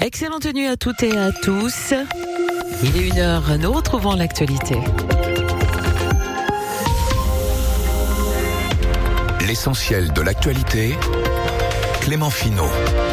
Excellente nuit à toutes et à tous. Il est 1h, nous retrouvons l'actualité. L'essentiel de l'actualité, Clément Finot.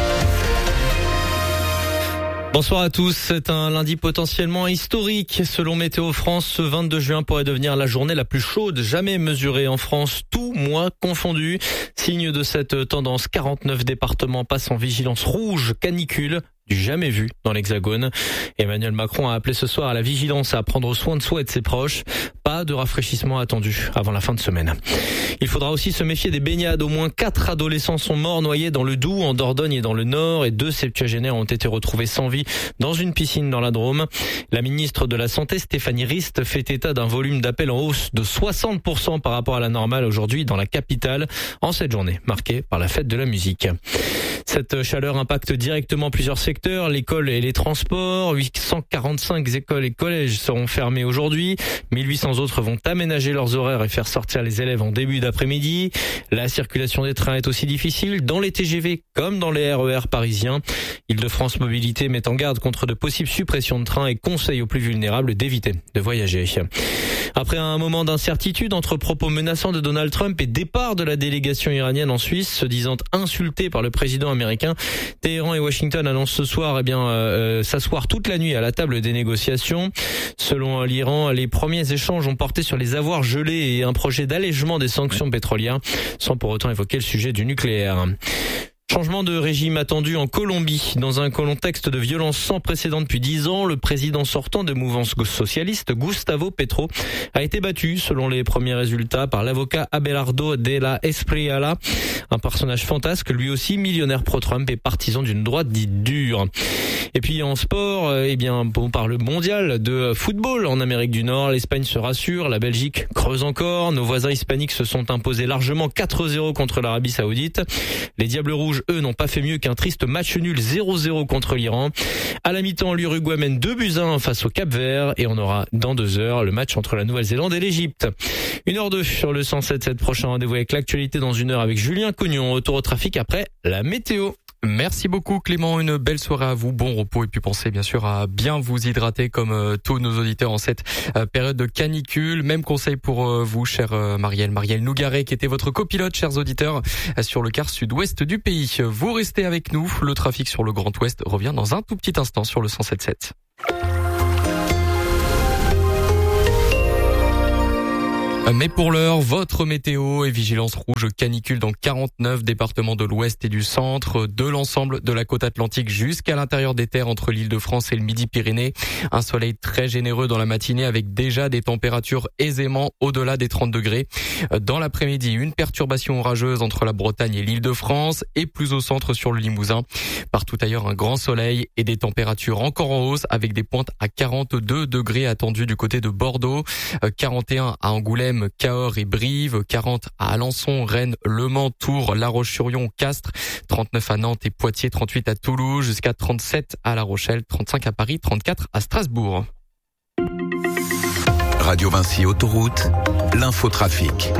Bonsoir à tous, c'est un lundi potentiellement historique. Selon Météo France, ce 22 juin pourrait devenir la journée la plus chaude jamais mesurée en France, tout mois confondu. Signe de cette tendance, 49 départements passent en vigilance rouge canicule. Du jamais vu dans l'Hexagone. Emmanuel Macron a appelé ce soir à la vigilance, à prendre soin de soi et de ses proches. Pas de rafraîchissement attendu avant la fin de semaine. Il faudra aussi se méfier des baignades. Au moins 4 adolescents sont morts noyés dans le Doubs, en Dordogne et dans le Nord, et 2 septuagénaires ont été retrouvés sans vie dans une piscine dans la Drôme. La ministre de la Santé, Stéphanie Rist, fait état d'un volume d'appels en hausse de 60% par rapport à la normale aujourd'hui dans la capitale, en cette journée marquée par la fête de la musique. Cette chaleur impacte directement plusieurs secteurs, l'école et les transports. 845 écoles et collèges seront fermés aujourd'hui. 1800 autres vont aménager leurs horaires et faire sortir les élèves en début d'après-midi. La circulation des trains est aussi difficile dans les TGV comme dans les RER parisiens. Île-de-France Mobilité met en garde contre de possibles suppressions de trains et conseille aux plus vulnérables d'éviter de voyager. Après un moment d'incertitude entre propos menaçants de Donald Trump et départ de la délégation iranienne en Suisse, se disant insulté par le président américain, Téhéran et Washington annoncent ce soir s'asseoir toute la nuit à la table des négociations. Selon l'Iran, les premiers échanges ont porté sur les avoirs gelés et un projet d'allègement des sanctions pétrolières, sans pour autant évoquer le sujet du nucléaire. Changement de régime attendu en Colombie. Dans un contexte de violence sans précédent depuis 10 ans, le président sortant de mouvance socialiste, Gustavo Petro, a été battu, selon les premiers résultats, par l'avocat Abelardo de la Espriella, un personnage fantasque, lui aussi millionnaire pro-Trump et partisan d'une droite dite dure. Et puis en sport, on parle mondial de football en Amérique du Nord. L'Espagne se rassure, la Belgique creuse encore. Nos voisins hispaniques se sont imposés largement 4-0 contre l'Arabie Saoudite. Les Diables Rouges, eux, n'ont pas fait mieux qu'un triste match nul 0-0 contre l'Iran. À la mi-temps, l'Uruguay mène 2-1 face au Cap-Vert et on aura dans 2 heures le match entre la Nouvelle-Zélande et l'Égypte. 1h02 sur le 107.7. Prochain rendez-vous avec l'actualité dans 1 heure avec Julien Cognon. Retour au trafic après la météo. Merci beaucoup Clément, une belle soirée à vous, bon repos et puis pensez bien sûr à bien vous hydrater comme tous nos auditeurs en cette période de canicule. Même conseil pour vous, chère Marielle Nougaret, qui était votre copilote, chers auditeurs, sur le quart sud-ouest du pays. Vous restez avec nous, le trafic sur le Grand Ouest revient dans un tout petit instant sur le 107.7. Mais pour l'heure, votre météo et vigilance rouge canicule dans 49 départements de l'Ouest et du Centre, de l'ensemble de la côte atlantique jusqu'à l'intérieur des terres entre l'Île-de-France et le Midi-Pyrénées. Un soleil très généreux dans la matinée avec déjà des températures aisément au-delà des 30 degrés. Dans l'après-midi, une perturbation orageuse entre la Bretagne et l'Île-de-France et plus au centre sur le Limousin. Partout ailleurs, un grand soleil et des températures encore en hausse avec des pointes à 42 degrés attendues du côté de Bordeaux, 41 à Angoulême, Cahors et Brive, 40 à Alençon, Rennes, Le Mans, Tours, La Roche-sur-Yon, Castres, 39 à Nantes et Poitiers, 38 à Toulouse, jusqu'à 37 à La Rochelle, 35 à Paris, 34 à Strasbourg. Radio Vinci Autoroute, l'infotrafic.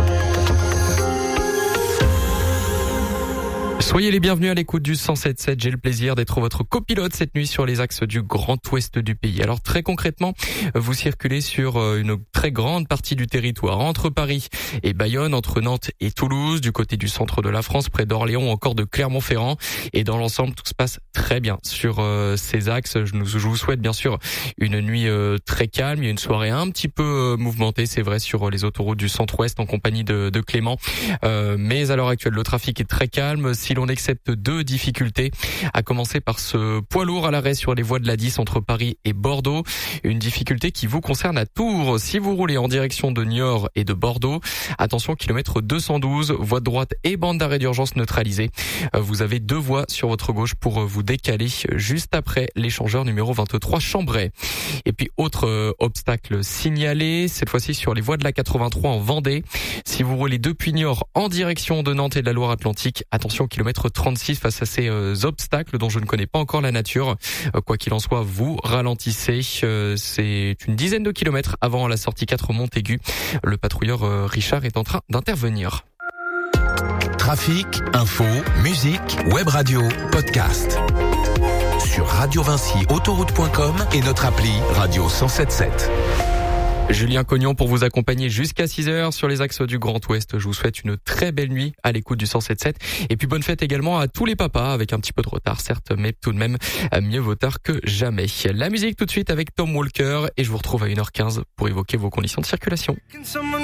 Soyez les bienvenus à l'écoute du 107.7. J'ai le plaisir d'être votre copilote cette nuit sur les axes du Grand Ouest du pays. Alors très concrètement, vous circulez sur une très grande partie du territoire entre Paris et Bayonne, entre Nantes et Toulouse, du côté du centre de la France, près d'Orléans ou encore de Clermont-Ferrand. Et dans l'ensemble, tout se passe très bien sur ces axes. Je vous souhaite bien sûr une nuit très calme. Il y a une soirée un petit peu mouvementée, c'est vrai, sur les autoroutes du centre-ouest en compagnie de Clément. Mais à l'heure actuelle, le trafic est très calme. Si l'on accepte 2 difficultés, à commencer par ce poids lourd à l'arrêt sur les voies de la 10 entre Paris et Bordeaux. Une difficulté qui vous concerne à Tours. Si vous roulez en direction de Niort et de Bordeaux, attention, kilomètre 212, voie de droite et bande d'arrêt d'urgence neutralisée. Vous avez 2 voies sur votre gauche pour vous décaler juste après l'échangeur numéro 23 Chambray. Et puis autre obstacle signalé, cette fois-ci sur les voies de la 83 en Vendée. Si vous roulez depuis Niort en direction de Nantes et de la Loire-Atlantique, attention, kilomètre 36 face à ces obstacles dont je ne connais pas encore la nature. Quoi qu'il en soit, vous ralentissez. C'est une dizaine de kilomètres avant la sortie 4 Montaigu. Le patrouilleur Richard est en train d'intervenir. Trafic, info, musique, web radio, podcast. Sur radiovincyautoroute.com et notre appli Radio 107.7. Julien Cognon pour vous accompagner jusqu'à 6h sur les axes du Grand Ouest. Je vous souhaite une très belle nuit à l'écoute du 107.7. Et puis bonne fête également à tous les papas, avec un petit peu de retard certes, mais tout de même mieux vaut tard que jamais. La musique tout de suite avec Tom Walker et je vous retrouve à 1h15 pour évoquer vos conditions de circulation.